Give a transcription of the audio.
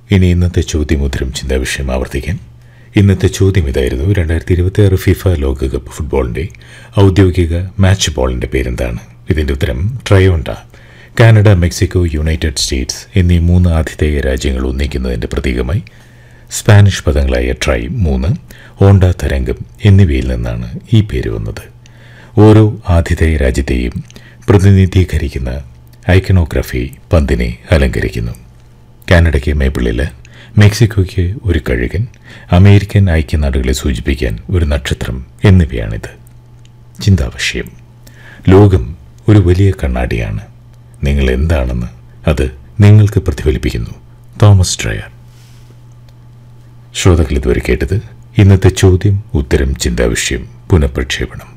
ഇനി ഇന്നത്തെ ചോദ്യം ഉത്തരം ചിന്താവിഷയം ആവർത്തിക്കാൻ. ഇന്നത്തെ ചോദ്യം ഇതായിരുന്നു: 2026 ഫിഫ ലോകകപ്പ് ഫുട്ബോളിന്റെ ഔദ്യോഗിക മാച്ച് ബോളിന്റെ പേരെന്താണ്? ഇതിന്റെ ഉത്തരം Trionda. Canada, Mexico, United States എന്നീ 3 ആതിഥേയ രാജ്യങ്ങൾ ഒന്നിക്കുന്നതിന്റെ പ്രതീകമായി സ്പാനിഷ് പദങ്ങളായ ട്രൈ 3, ഓണ്ട, തരംഗം എന്നിവയിൽ നിന്നാണ് ഈ പേര് വന്നത്. ഓരോ ആതിഥേയ രാജ്യത്തെയും പ്രതിനിധീകരിക്കുന്ന ഐക്കണോഗ്രഫി പന്തിനെ അലങ്കരിക്കുന്നു. കാനഡയ്ക്ക് മേപ്പിളില്, മെക്സിക്കോയ്ക്ക് ഒരു കഴുകൻ, അമേരിക്കൻ ഐക്യനാടുകളെ സൂചിപ്പിക്കാൻ ഒരു നക്ഷത്രം എന്നിവയാണിത്. ചിന്താവിഷയം: ലോകം ഒരു വലിയ കണ്ണാടിയാണ്. നിങ്ങൾ എന്താണെന്ന് അത് നിങ്ങൾക്ക് പ്രതിഫലിപ്പിക്കുന്നു. തോമസ് ട്രയർ. ശ്രോതാക്കൾ ഇതുവരെ കേട്ടത് ഇന്നത്തെ ചോദ്യം ഉത്തരം ചിന്താവിഷയം പുനഃപ്രക്ഷേപണം.